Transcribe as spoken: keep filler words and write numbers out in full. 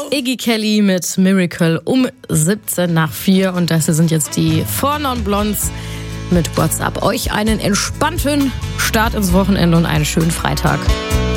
Iggy Kelly mit Miracle um siebzehn nach vier. Und das sind jetzt die Four Non Blondes mit WhatsApp. Euch einen entspannten Start ins Wochenende und einen schönen Freitag.